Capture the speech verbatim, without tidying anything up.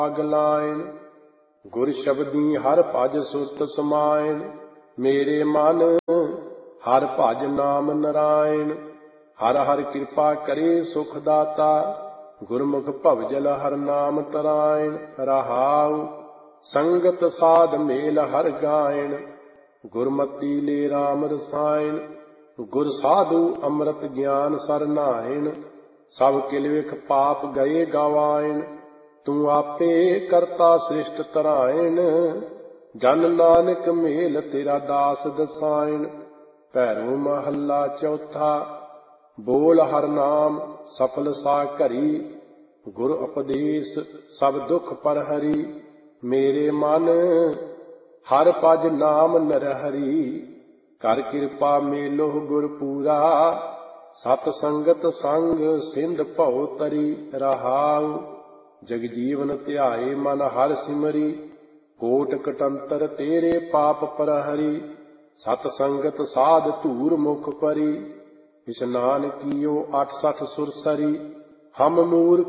ਅਗਲਾਇਨ। ਗੁਰ ਸ਼ਬਦੀ ਹਰ ਭਜ ਸੁਰਤ ਸਮਾਇਨ। ਮੇਰੇ ਮਨ ਹਰ ਭਜ ਨਾਮ ਨਰਾਇਣ। ਹਰ ਹਰ ਕਿਰਪਾ ਕਰੇ ਸੁਖ ਦਾਤਾ। ਗੁਰਮੁਖ ਭਵਜਲ ਹਰ ਨਾਮ ਤਰਾਇਣ। ਰਹਾਉ ਸੰਗਤ ਸਾਧ ਮੇਲ ਹਰ ਗਾਇਣ। ਗੁਰਮਤੀ ਲੈ ਰਾਮ ਰਸਾਇਣ। ਗੁਰ ਸਾਧੂ ਅੰਮ੍ਰਿਤ ਗਿਆਨ ਸਰ ਨਾਇਣ। ਸਭ ਕਿਲ ਵਿਖ ਪਾਪ ਗਏ ਗਵਾਇਣ। ਤੂੰ ਆਪੇ ਕਰਤਾ ਸ੍ਰਿਸ਼ਟ ਤਰਾਇਣ। ਜਨ ਨਾਨਕ ਮੇਲ ਤੇਰਾ ਦਾਸ ਦਸਾਇਣ। ਭੈਰੋ ਮਹੱਲਾ ਚੌਥਾ। ਬੋਲ ਹਰ ਨਾਮ ਸਫਲ ਸਾ ਘਰੀ। ਗੁਰ ਉਪਦੇਸ਼ ਸਭ ਦੁਖ ਪਰ ਹਰੀ। ਮੇਰੇ ਮਨ ਹਰ ਭਜ ਨਾਮ ਨਰਹਰੀ। ਕਰ ਕਿਰਪਾ ਮੇਲੋ ਗੁਰ ਪੂਰਾ। ਸਤ ਸੰਗਤ ਸੰਗ ਸਿੰਧ ਭਉ ਤਰੀ। ਰਹਾਉ ਜਗਜੀਵਨ ਧਿਆਏ ਮਨ ਹਰ ਸਿਮਰੀ। ਕੋਟ ਕਟੰਤਰ ਤੇਰੇ ਪਾਪ ਪ੍ਰਹਰੀ। ਸਤ ਸੰਗਤ ਸਾਧ ਧੂਰ ਮੁਖ ਪਰੀ। ਇਸ਼ਨਾਨ ਕੀਓ ਅਠ ਸਠ ਸੁਰਸਰੀ। ਹਮ ਮੂਰਖ